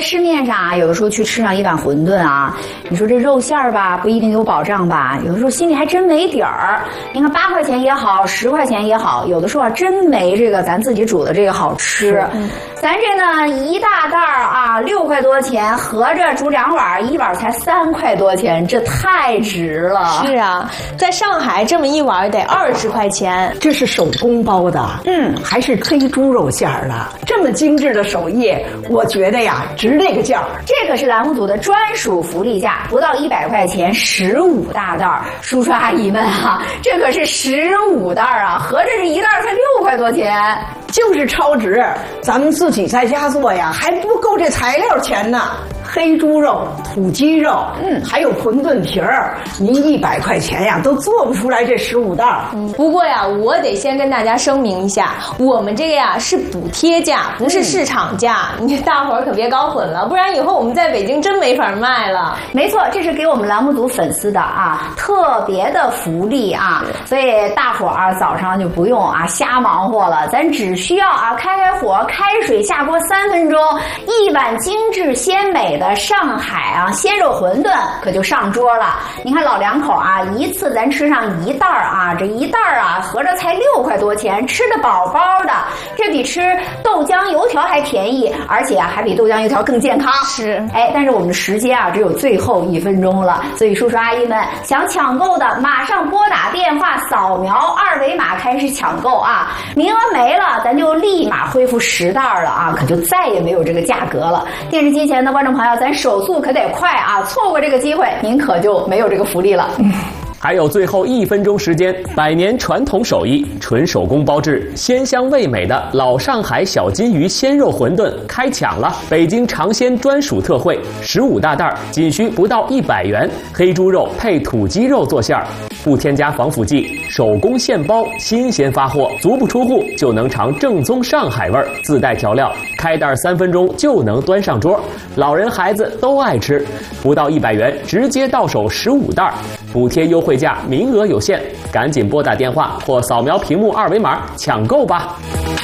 市面上啊，有的时候去吃上一碗馄饨啊，你说这肉馅儿吧，不一定有保障吧？有的时候心里还真没底儿。你看8块钱也好，10块钱也好，有的时候啊真没这个咱自己煮的这个好吃。咱这呢一大袋啊6块多钱，合着煮2碗，一碗才3块多钱，这太值了。 是啊，在上海这么一碗得20块钱。 这是手工包的，还是黑猪肉馅儿的，这么精致的手艺，我觉得呀值这个价。 这可是栏目组的专属福利价，不到100块钱15大袋。叔叔阿姨们啊，这可是15袋啊，合着这一袋才6块多钱。 就是超值，咱们自己在家做呀，还不够这材料钱呢。黑猪肉、土鸡肉，还有馄饨皮儿，您100块钱呀都做不出来这15袋。 不过呀，我得先跟大家声明一下，我们这个呀是补贴价，不是市场价，你大伙儿可别搞混了，不然以后我们在北京真没法卖了。 没错，这是给我们栏目组粉丝的啊特别的福利啊，所以大伙儿早上就不用啊瞎忙活了，咱只需要啊开火，开水下锅3分钟，一碗精致鲜美的上海啊鲜肉馄饨可就上桌了。你看老两口啊，一次咱吃上1袋啊，这1袋啊合着才6块多钱，吃得饱饱的，这比吃豆浆油条还便宜，而且啊还比豆浆油条更健康。 是， 但是我们的时间啊只有最后1分钟了，所以叔叔阿姨们想抢购的马上拨打电话，扫描2维码开始抢购啊，名额没了咱就立马恢复10袋了啊，可就再也没有这个价格了。电视机前的观众朋友，咱手速可得快啊，错过这个机会您可就没有这个福利了。 还有最后1分钟时间，100年传统手艺，纯手工包制，鲜香味美的老上海小金鱼鲜肉馄饨开抢了！北京尝鲜专属特惠，15大袋，仅需不到100元，黑猪肉配土鸡肉做馅儿，不添加防腐剂，手工现包，新鲜发货，足不出户就能尝正宗上海味儿，自带调料，开袋3分钟就能端上桌，老人孩子都爱吃，不到100元直接到手15袋，补贴优惠价名额有限，赶紧拨打电话或扫描屏幕2维码抢购吧。